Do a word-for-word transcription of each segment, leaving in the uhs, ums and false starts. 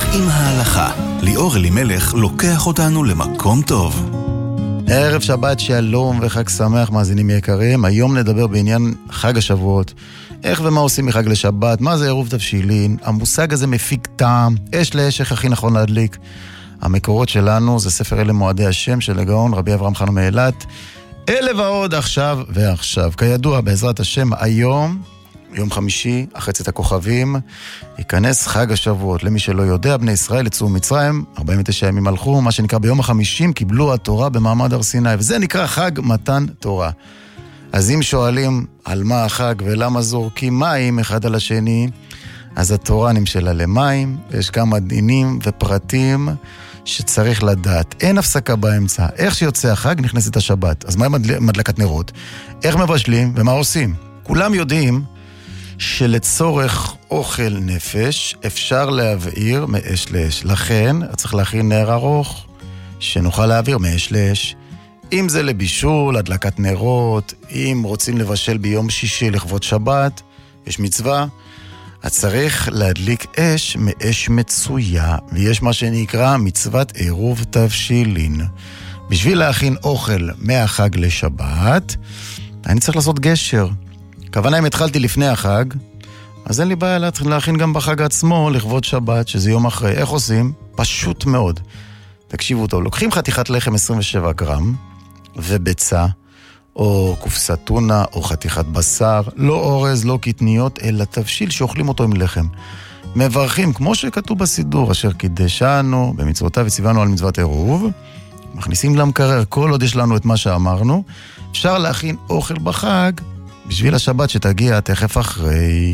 עם ההלכה. ליאור אלימלך לוקח אותנו למקום טוב. ערב שבת שלום וחג שמח מאזינים יקרים. היום נדבר בעניין חג השבועות. איך ומה עושים מחג לשבת, מה זה עירוב תבשילין, המושג הזה מפיק טעם, אש לאש, איך הכי נכון להדליק. המקורות שלנו זה ספר אלה מועדי השם של הגאון רבי אברהם חנו מאילת. אלה ועוד עכשיו ועכשיו. כידוע בעזרת השם היום, יום חמישי, אחרי צאת הכוכבים, ייכנס חג השבועות. למי שלא יודע, בני ישראל יצאו ממצרים, ארבעים ותשעה ימים הלכו, מה שנקרא ביום החמישים קיבלו התורה במעמד הר סיני, וזה נקרא חג מתן תורה. אז אם שואלים על מה החג ולמה זורקים מים אחד על השני, אז התורה נמשלה למים, יש כמה דינים ופרטים שצריך לדעת. אין הפסקה באמצע. איך שיוצא החג נכנסת השבת. אז מה עם מדלקת נרות? איך מבשלים ומה עושים? כולם יודעים שלצורך אוכל נפש אפשר להבעיר מאש לאש. לכן צריך להכין נר ארוך שנוכל להעביר מאש לאש. אם זה לבישול, הדלקת נרות, אם רוצים לבשל ביום שישי לכבוד שבת, יש מצווה, אז צריך להדליק אש מאש מצויה, ויש מה שנקרא מצוות עירוב תבשילין. בשביל להכין אוכל מהחג לשבת, אני צריך לעשות גשר. הכוונה אם התחלתי לפני החג, אז אין לי בעיה להכין גם בחג עצמו לכבוד שבת, שזה יום אחרי. איך עושים? פשוט מאוד. תקשיבו טוב, לוקחים חתיכת לחם עשרים ושבע גרם, וביצה, או קופסת טונה, או חתיכת בשר, לא אורז, לא קטניות, אלא תבשיל שאוכלים אותו עם לחם. מברכים, כמו שכתוב בסידור, אשר קידשנו, במצוותיו וציוונו על מצוות עירוב, מכניסים למקרר, כל עוד יש לנו את מה שאמרנו, אפשר להכין אוכל בחג, בשביל השבת שתגיע תכף אחרי.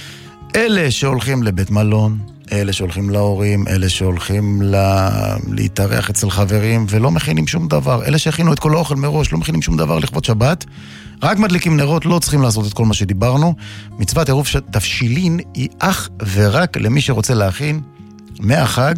אלה שהולכים לבית מלון, אלה שהולכים להורים, אלה שהולכים לה... להתארח אצל חברים ולא מכינים שום דבר, אלה שהכינו את כל האוכל מראש, לא מכינים שום דבר לכבוד שבת, רק מדליקים נרות, לא צריכים לעשות את כל מה שדיברנו. מצוות עירוב תבשילין היא אך ורק למי שרוצה להכין מהחג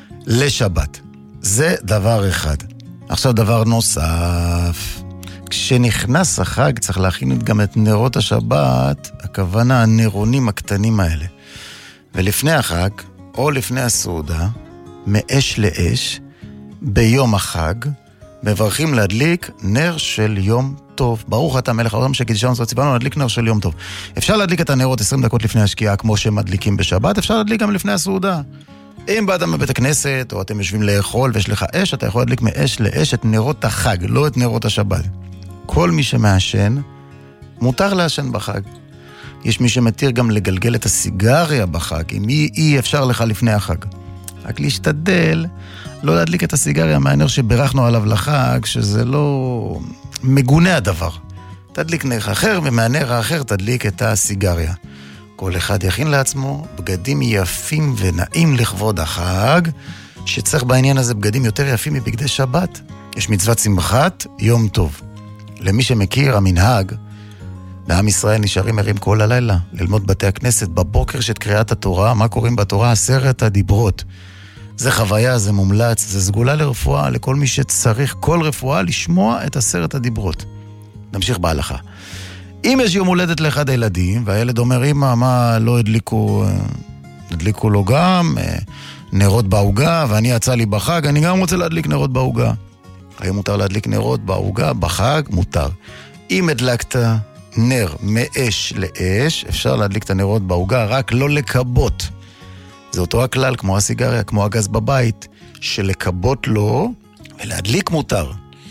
לשבת. זה דבר אחד. עכשיו דבר נוסף, כשנכנס החג צריך להכין גם את נרות השבת, הכוונה הנרונים הקטנים האלה. ולפני החג, או לפני הסעודה, מאש לאש, ביום החג, מברכים להדליק נר של יום טוב. ברוך אתה מלך העולם שקידשנו וציוונו להדליק נר של יום טוב. אפשר להדליק את הנרות עשרים דקות לפני השקיעה, כמו שמדליקים בשבת, אפשר להדליק גם לפני הסעודה. אם באתם בבית הכנסת, או אתם יושבים לאכול ויש לך אש, אתה יכול להדליק מאש לאש את נרות החג, לא את נרות השבת. כל מי שמעשן, מותר לעשן בחג. יש מי שמתיר גם לגלגל את הסיגריה בחג, אם אי, אי אפשר לך לפני החג. רק להשתדל לא להדליק את הסיגריה מהנר שברכנו עליו לחג, שזה לא מגונה הדבר. תדליק נר אחר, ומהנר האחר תדליק את הסיגריה. כל אחד יכין לעצמו בגדים יפים ונעים לכבוד החג, שצריך בעניין הזה בגדים יותר יפים מבגדי שבת. יש מצוות שמחת יום טוב. למי שמכיר המנהג, בעם ישראל נשארים ערים כל הלילה, ללמוד בתי הכנסת, בבוקר של קריאת התורה, מה קוראים בתורה? עשרת הדיברות. זה חוויה, זה מומלץ, זה סגולה לרפואה, לכל מי שצריך כל רפואה לשמוע את עשרת הדיברות. נמשיך בהלכה. אם יש יום הולדת לאחד הילדים, והילד אומר, אמא, מה לא הדליקו, הדליקו לו גם נרות בעוגה, ואני יצא לי בחג, אני גם רוצה להדליק נרות בעוגה. היום מותר להדליק נרות בעוגה, בחג מותר. אם הדלקת נר מאש לאש, אפשר להדליק את הנרות בעוגה, רק לא לקבות. זה אותו הכלל, כמו הסיגריה, כמו הגז בבית, שלקבות לא, ולהדליק מותר.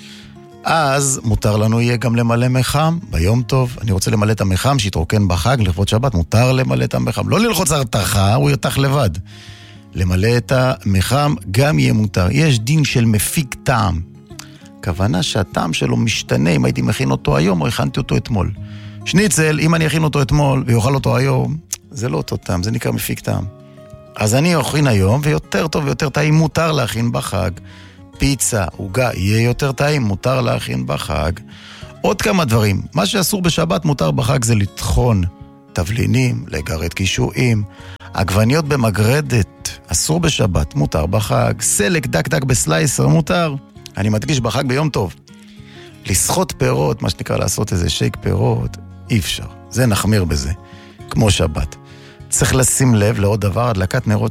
אז מותר לנו יהיה גם למלא מחם, ביום טוב. אני רוצה למלא את המחם, שיתרוקן בחג, לכבוד שבת, מותר למלא את המחם. לא ללחוץ הרתחה, הוא יתח לבד. למלא את המחם גם יהיה מותר. יש דין של מפיק טעם. כוונה שהטעם שלו משתנה אם הייתי מכין אותו היום או הכנתי אותו אתמול. שניצל, אם אני אכין אותו אתמול ויוכל אותו היום, זה לא אותו טעם, זה נקרא מפיק טעם. אז אני אכין היום, ויותר טוב ויותר טעים מותר להכין בחג. פיצה, עוגה, יהיה יותר טעים, מותר להכין בחג. עוד כמה דברים, מה שאסור בשבת מותר בחג זה לטחון תבלינים, לגרד קישואים, עגבניות במגרדת, אסור בשבת, מותר בחג. סלק דק דק בסלייסר, מותר. אני מדגיש בחג ביום טוב. לסחוט פירות, מה שנקרא לעשות איזה שייק פירות, אי אפשר. זה נחמיר בזה, כמו שבת. צריך לשים לב לעוד דבר, הדלקת נרות